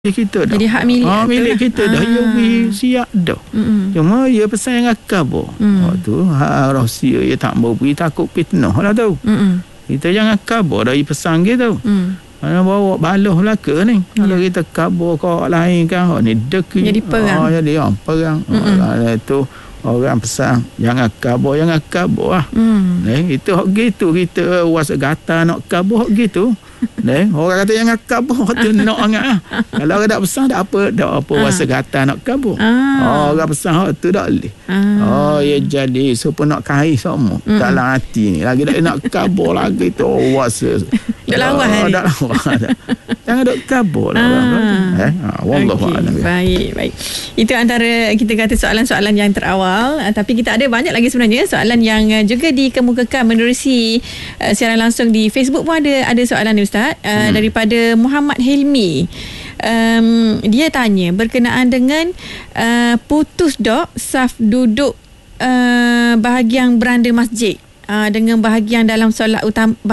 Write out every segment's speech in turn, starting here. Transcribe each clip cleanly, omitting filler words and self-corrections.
kita dah. Jadi hak milik milik kita dah. Ya siap dah. Cuma dia pesan dengan khabar. Tu rahsia dia tak mau pergi, takut fitnah lah tu. Kita jangan khabar dah dia pesan kita. Mana bawa baloh belaka ni. Kalau kita khabar ke orang lain kan, ni dek jadi perang. Jadi perang. Itu orang pesan jangan khabar lah. Itu hak gitu kita wasa gata nak khabar hak gitu. Orang kata jangan kabur tu nak sangat. Kalau orang tak pesan tak apa wasa gata nak kabur. Orang pesan tu tak boleh. Ya jadi supaya nak kaih semua dalam hati ni. Lagi tak nak kabur lagi tu wasa. Tak lawan hari. Tak lawan. Jangan duk kabur lah. Wallahu a'lam. Baik. Itu antara kita kata soalan-soalan yang terawal, tapi kita ada banyak lagi sebenarnya soalan yang juga dikemukakan menerusi siaran langsung di Facebook pun ada soalan ni Ustaz. Daripada Muhammad Helmi. Dia tanya berkenaan dengan putus saf duduk bahagian beranda masjid dengan bahagian dalam solat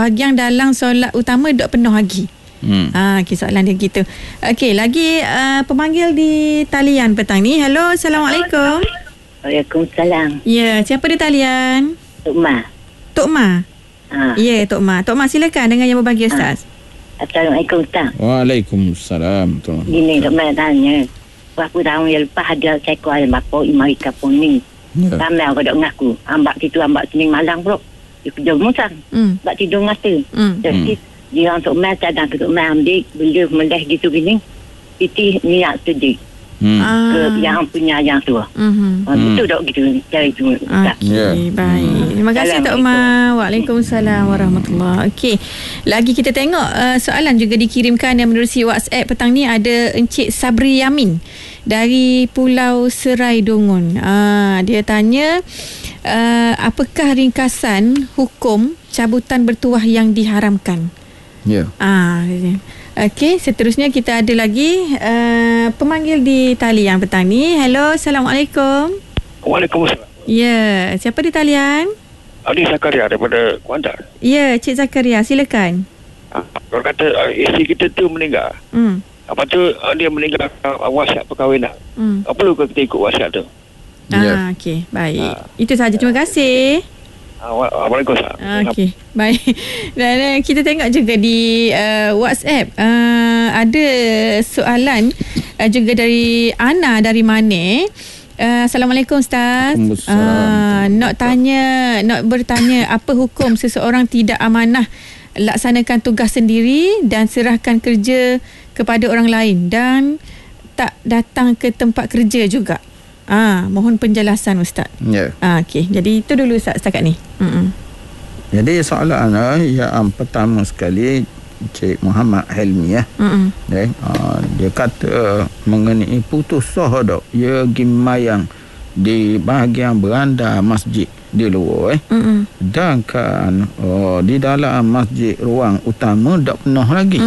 utama dok penuh lagi. Okay, soalan dia gitu. Okey, lagi pemanggil di talian petang ni. Hello, Assalamualaikum. Waalaikumsalam. Ya, siapa di talian? Tok Ma. Ya, Tok Ma. Tok Ma, silakan dengan yang berbagi Ustaz. Assalamualaikum Ustaz. Waalaikumsalam. Gini Tok Ma tanya, berapa tahun yang lepas ada seekor ayam bapa imari kapung ni. Ramai orang dok ngaku, ambak situ ambak sini malang bro. Dia kerja musang. Bak tidur ngata. Jadi dia untuk Ma cadang untuk Ma ambil benda meleh gitu gini. Itu niat sedih. Ke yang punya yang tua. Betul tak gitu cara itu. Okey, baik. Terima kasih Tok Ma. Waalaikumsalam warahmatullahi. Okey. Lagi kita tengok soalan juga dikirimkan yang menerusi WhatsApp petang ni. Ada Encik Sabri Yamin dari Pulau Serai Dongun. Dia tanya apakah ringkasan hukum cabutan bertuah yang diharamkan? Ya. Okey, seterusnya kita ada lagi pemanggil di talian petang ni. Hello, Assalamualaikum. Waalaikumsalam. Ya, siapa di talian? Ali Zakaria daripada Kuantan. Ya, Cik Zakaria, silakan. Kalau kata isteri kita tu meninggal. Apa tu dia meninggal wasiat perkahwinan. Apa perlu kita ikut wasiat tu? Okey, baik. Itu sahaja, terima kasih. Waalaikumsalam. Okey, baik. Dan kita tengok juga di WhatsApp ada soalan juga dari Ana dari Mane. Assalamualaikum Ustaz. Nak bertanya apa hukum seseorang tidak amanah laksanakan tugas sendiri dan serahkan kerja kepada orang lain dan tak datang ke tempat kerja juga. Mohon penjelasan Ustaz. Ya. Okey. Jadi itu dulu Ustaz setakat ni. Jadi soalan yang pertama sekali Cik Muhammad Helmi dia kata mengenai putus sah dok. Ia gimayang di bahagian beranda masjid di luar dan kan di dalam masjid ruang utama tak penuh lagi.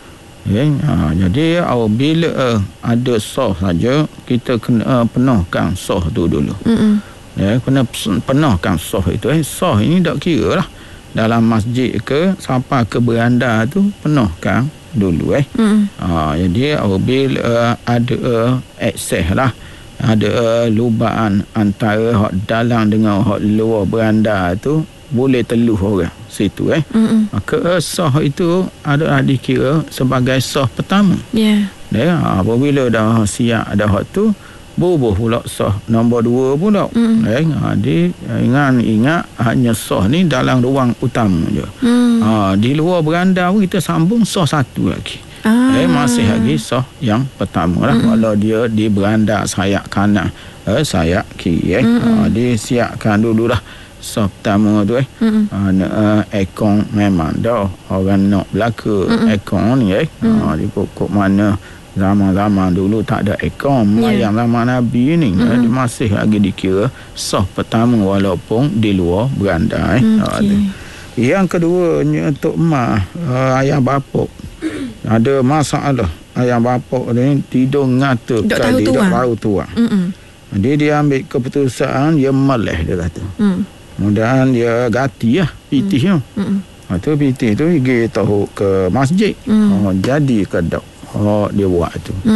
Jadi apabila ada sah saja kita kena penuhkan sah tu dulu. Kena penuhkan sah itu. Sah ini tak kira lah dalam masjid ke sampai ke beranda tu penuhkan dulu. Jadi apabila ada akses lah, ada lubang antara hak dalam dengan hak luar beranda tu boleh teluh orang situ. Maka sah itu adalah dikira sebagai sah pertama. Apabila dah siap ada hak tu bubuh pula sah nombor 2 pula. Dia ingat hanya sah ni dalam ruang utama je. Di luar beranda pun kita sambung sah satu lagi. Masih lagi sah yang pertama lah. Kalau dia di beranda sayap kanan, sayap kiri. Dia siapkan dulu dah sah pertama tu. Ekong memang dah orang nak belaka ekong ni. Di pokok mana zaman-zaman dulu tak ada ekong. Yang zaman Nabi ni dia masih lagi dikira sah pertama walaupun di luar beranda. Yang keduanya Tok Ma, ayah bapa ada masalah. Ayah bapa ni tidur ngata kali tak tahu tuang. Dia ambil keputusan dia meleh, dia kata. Kemudian dia ganti lah pitih tu. Pitih tu pergi tahu ke masjid. Jadi ke dok Oh, dia buat tu.